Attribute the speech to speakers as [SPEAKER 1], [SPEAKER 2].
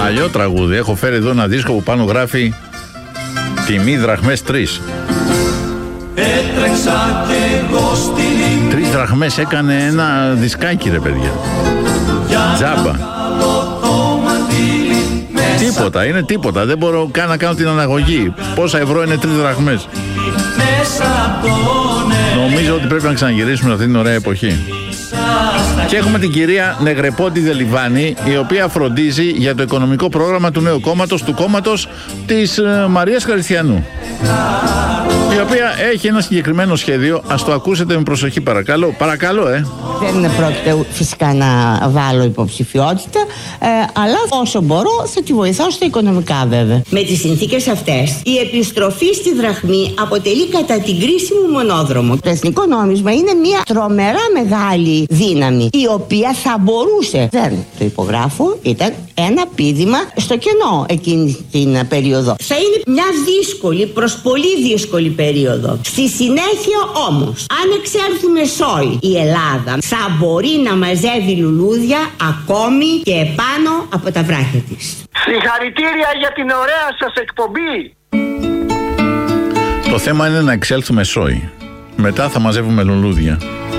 [SPEAKER 1] Παλιό τραγούδι. Έχω φέρει εδώ ένα δίσκο που πάνω γράφει τιμή δραχμές 3.
[SPEAKER 2] Έτρεξα κι εγώ στη
[SPEAKER 1] 3 δραχμές έκανε ένα δισκάκι, ρε παιδιά. Τζάμπα. Τίποτα, είναι τίποτα. Δεν μπορώ καν να κάνω την αναγωγή. Πόσα ευρώ είναι 3 δραχμές. Νομίζω ότι πρέπει να ξαναγυρίσουμε σε αυτήν την ωραία εποχή. Και έχουμε την κυρία Νεγρεπόντη Δελιβάνη, η οποία φροντίζει για το οικονομικό πρόγραμμα του νέου κόμματος, του κόμματος της Μαρίας Χαριστιανού, η οποία έχει ένα συγκεκριμένο σχέδιο. Ας το ακούσετε με προσοχή, παρακαλώ. Παρακαλώ,
[SPEAKER 3] Δεν πρόκειται φυσικά να βάλω υποψηφιότητα, αλλά όσο μπορώ θα τη βοηθάω στα οικονομικά, βέβαια. Με τις συνθήκες αυτές, η επιστροφή στη δραχμή αποτελεί κατά την κρίση μου μονόδρομο. Το εθνικό νόμισμα είναι μια τρομερά μεγάλη δύναμη, η οποία θα μπορούσε, δεν το υπογράφω, ήταν ένα πήδημα στο κενό εκείνη την περίοδο. Θα είναι μια δύσκολη προς πολύ δύσκολη περίοδο. Στη συνέχεια όμως, αν εξέλθουμε σόι, η Ελλάδα θα μπορεί να μαζεύει λουλούδια ακόμη και επάνω από τα βράχια της.
[SPEAKER 4] Συγχαρητήρια για την ωραία σας εκπομπή.
[SPEAKER 1] Το θέμα είναι να εξέλθουμε σόι. Μετά θα μαζεύουμε λουλούδια.